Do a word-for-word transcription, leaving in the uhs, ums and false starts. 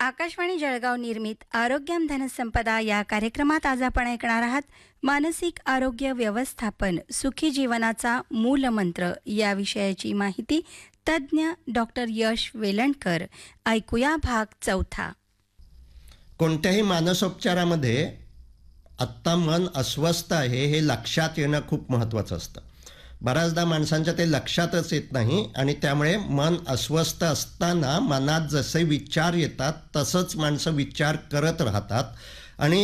आकाशवाणी जळगाव निर्मित आरोग्यम धनसंपदा या कार्यक्रमात आज आपण ऐकणार आहात मानसिक आरोग्य व्यवस्थापन सुखी जीवनाचा मूलमंत्र या विषयाची माहिती तज्ज्ञ डॉक्टर यश वेलणकर. ऐकूया भाग चौथा. कोणत्याही मानसोपचारामध्ये आत्ता मन अस्वस्थ आहे हे लक्षात येणं खूप महत्त्वाचं असतं. बऱ्याचदा माणसांच्या ते लक्षातच येत नाही आणि त्यामुळे मन अस्वस्थ असताना मनात जसे विचार येतात तसंच माणसं विचार करत राहतात आणि